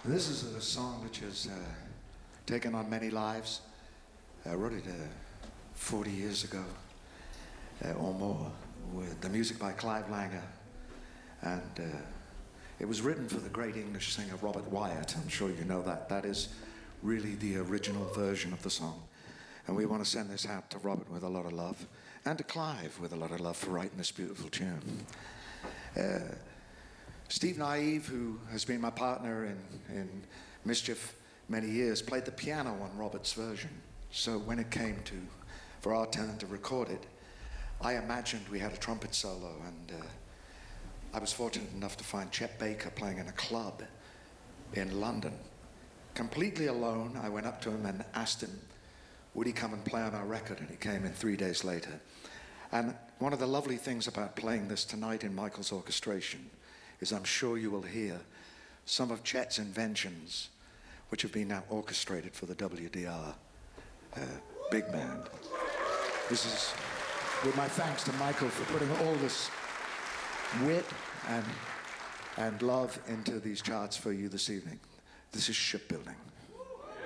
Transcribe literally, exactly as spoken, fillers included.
This is a song which has uh, taken on many lives. I wrote it uh, forty years ago uh, or more, with the music by Clive Langer. And uh, it was written for the great English singer Robert Wyatt. I'm sure you know that. That is really the original version of the song. And we want to send this out to Robert with a lot of love, and to Clive with a lot of love for writing this beautiful tune. Uh, Steve Naive, who has been my partner in, in Mischief many years, played the piano on Robert's version. So when it came to, for our turn to record it, I imagined we had a trumpet solo, and uh, I was fortunate enough to find Chet Baker playing in a club in London. Completely alone, I went up to him and asked him, would he come and play on our record? And he came in three days later. And one of the lovely things about playing this tonight in Michael's orchestration is I'm sure you will hear some of Chet's inventions, which have been now orchestrated for the W D R uh, big band. This is with my thanks to Michael for putting all this wit and, and love into these charts for you this evening. This is Shipbuilding.